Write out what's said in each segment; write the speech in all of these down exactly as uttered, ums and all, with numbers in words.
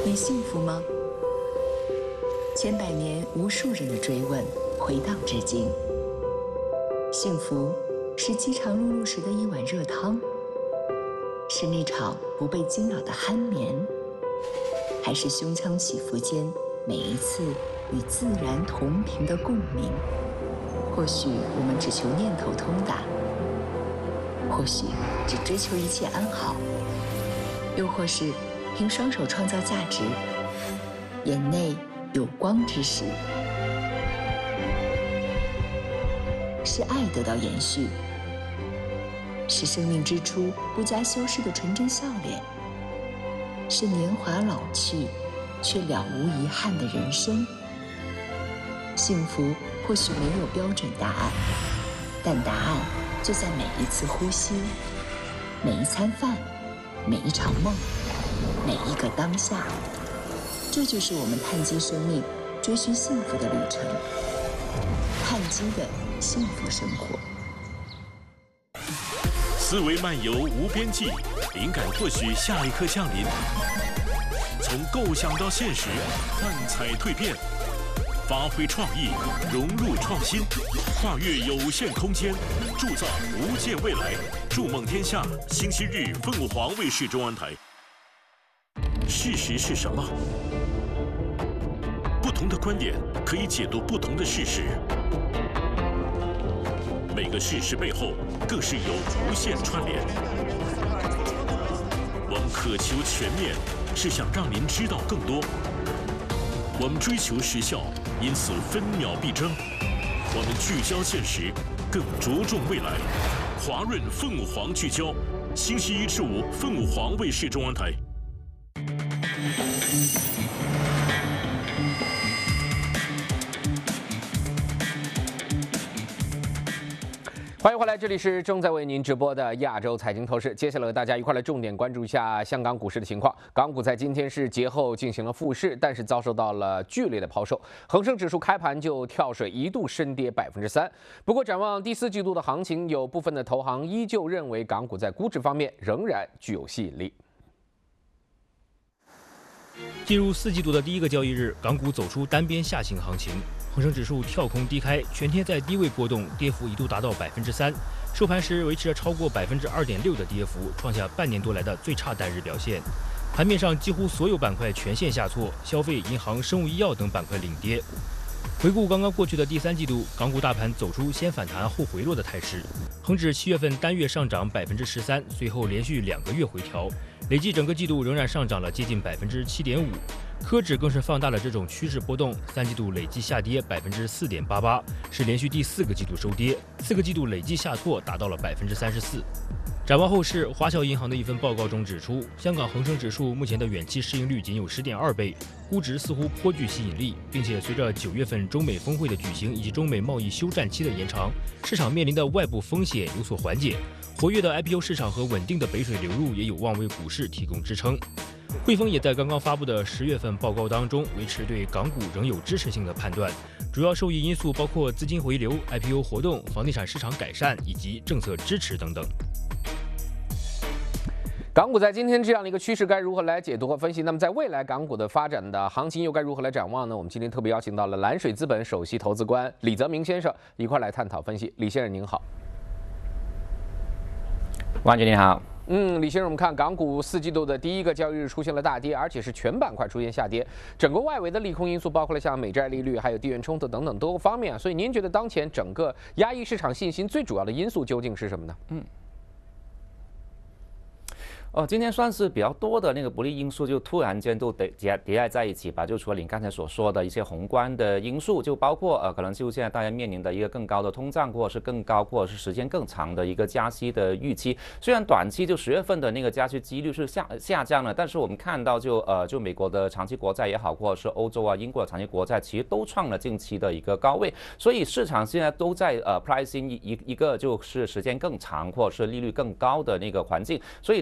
你幸福吗？千百年无数人的追问，回荡至今。幸福是饥肠辘辘时的一碗热汤，是那场不被惊扰的酣眠，还是胸腔起伏间每一次与自然同频的共鸣？或许我们只求念头通达，或许只追求一切安好，又或是凭双手创造价值，眼内有光之时，是爱得到延续，是生命之初不加修饰的纯真笑脸，是年华老去却了无遗憾的人生。幸福或许没有标准答案，但答案就在每一次呼吸，每一餐饭，每一场梦，每一个当下。这就是我们碳基生命追寻幸福的旅程，碳基的幸福生活。 思维漫游无边际，灵感或许下一刻降临。从构想到现实，幻彩蜕变，发挥创意，融入创新，跨越有限空间，铸造无限未来。筑梦天下，星期日凤凰卫视中文台。事实是什么？不同的观点可以解读不同的事实，每个事实背后更是有无限串联。我们渴求全面，是想让您知道更多。我们追求时效，因此分秒必争。我们聚焦现实，更着重未来。华润凤凰聚焦，星期一至五凤凰卫视中文台。 欢迎回来，这里是正在为您直播的亚洲财经透视。接下来和大家一块来重点关注一下香港股市的情况。港股在今天是节后进行了复市，但是遭受到了剧烈的抛售，恒生指数开盘就跳水，一度深跌百分之三。不过展望第四季度的行情，有部分的投行依旧认为港股在估值方面仍然具有吸引力。 进入四季度的第一个交易日，港股走出单边下行行情。恒生指数跳空低开，全天在低位波动，跌幅一度达到百分之三，收盘时维持了超过百分之二点六的跌幅，创下半年多来的最差单日表现。盘面上几乎所有板块全线下挫，消费、银行、生物医药等板块领跌。回顾刚刚过去的第三季度，港股大盘走出先反弹后回落的态势。恒指七月份单月上涨百分之十三，随后连续两个月回调，累计整个季度仍然上涨了接近百分之七点五。科指更是放大了这种趋势波动，三季度累计下跌百分之四点八八，是连续第四个季度收跌，四个季度累计下挫达到了百分之三十四。展望后市，华侨银行的一份报告中指出，香港恒生指数目前的远期市盈率仅有十点二倍，估值似乎颇具吸引力，并且随着九月份中美峰会的举行以及中美贸易休战期的延长，市场面临的外部风险有所缓解，活跃的 I P O 市场和稳定的北水流入也有望为股市提供支撑。汇丰也在刚刚发布的十月份报告当中维持对港股仍有支持性的判断，主要受益因素包括资金回流、I P O 活动、房地产市场改善以及政策支持等等。 港股在今天这样的一个趋势该如何来解读和分析？那么在未来港股的发展的行情又该如何来展望呢？我们今天特别邀请到了蓝水资本首席投资官李泽明先生一块来探讨分析。李先生您好。 万军你好。 嗯，李先生，我们看港股四季度的第一个交易日出现了大跌，而且是全板块出现下跌。整个外围的利空因素包括了像美债利率、还有地缘冲突等等多个方面啊。所以您觉得当前整个压抑市场信心最主要的因素究竟是什么呢？嗯。 哦，今天算是比较多的那个不利因素，就突然间都叠叠叠在在一起吧。就除了你刚才所说的一些宏观的因素，就包括呃，可能就现在大家面临的一个更高的通胀，或者是更高或者是时间更长的一个加息的预期。虽然短期就十月份的那个加息几率是下下降了，但是我们看到就呃，就美国的长期国债也好，或者是欧洲啊、英国的长期国债，其实都创了近期的一个高位。所以市场现在都在呃 pricing 一一个就是时间更长或者是利率更高的那个环境。所以对于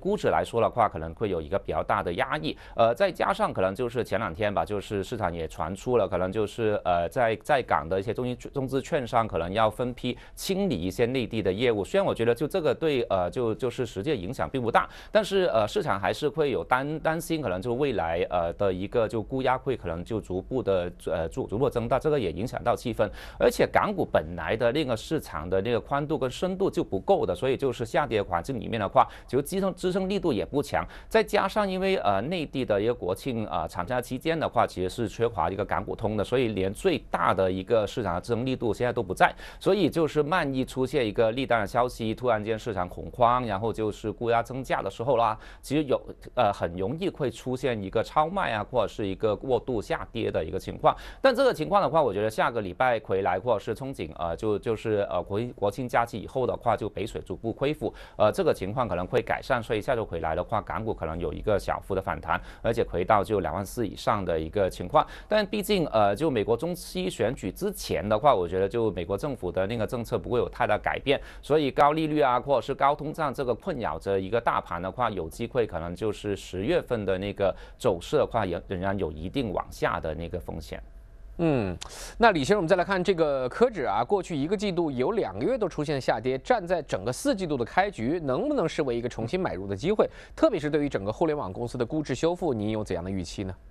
估值来说的话，可能会有一个比较大的压抑。呃，再加上可能就是前两天吧，就是市场也传出了，可能就是呃在在港的一些中资中资券商可能要分批清理一些内地的业务。虽然我觉得就这个对呃就就是实际影响并不大，但是呃市场还是会有担担心，可能就未来呃的一个就估压会可能就逐步的呃逐逐步增大，这个也影响到气氛。而且港股本来的那个市场的那个宽度跟深度就不够的，所以就是下跌环境里面的话，就支撑支撑力度也不强。再加上因为呃内地的一个国庆啊、呃、长假期间的话，其实是缺乏一个港股通的，所以连最大的一个市场的支撑力度现在都不在。所以就是万一出现一个利淡的消息，突然间市场恐慌，然后就是估压增加的时候啦，其实有呃很容易会出现一个超卖啊，或者是一个过度下跌的一个情况。但这个情况的话，我觉得下个礼拜回来或者是憧憬呃就就是呃国国庆假期以后的话，就北水逐步恢复，呃这个情况可能会改善，所以下周回来的话，港股可能有一个小幅的反弹，而且回到就两万四以上的一个情况。但毕竟呃就美国中期选举之前的话，我觉得就美国政府的那个政策不会有太大改变，所以高利率啊或者是高通胀这个困扰着一个大盘的话，有机会可能就是十月份的那个走势的话，仍仍然有一定往下的那个风险。 嗯，那李先生，我们再来看这个科指啊，过去一个季度有两个月都出现下跌，站在整个四季度的开局，能不能视为一个重新买入的机会？特别是对于整个互联网公司的估值修复，您有怎样的预期呢？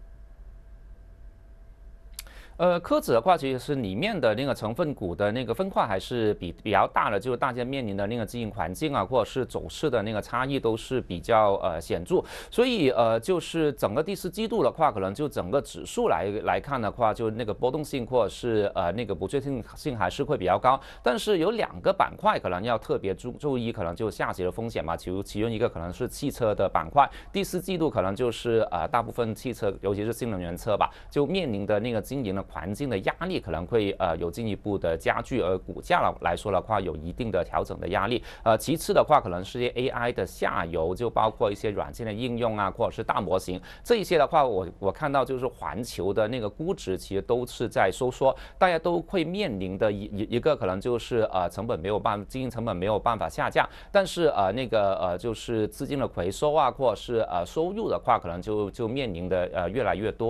呃，科指的话，其实是里面的那个成分股的那个分块还是比比较大的，就是大家面临的那个经营环境啊，或者是走势的那个差异都是比较呃显著，所以呃就是整个第四季度的话，可能就整个指数来来看的话，就那个波动性或者是呃那个不确定性还是会比较高，但是有两个板块可能要特别注注意，可能就下跌的风险嘛，其其中一个可能是汽车的板块，第四季度可能就是呃大部分汽车，尤其是新能源车吧，就面临的那个经营的环境的压力可能会呃有进一步的加剧，而股价来说的话有一定的调整的压力。呃，其次的话可能是些 A I 的下游，就包括一些软件的应用啊，或者是大模型这一些的话，我我看到就是环球的那个估值其实都是在收缩，大家都会面临的一一个可能就是呃成本没有办经营成本没有办法下降，但是呃那个呃就是资金的回收啊，或者是呃收入的话，可能就就面临的呃越来越多。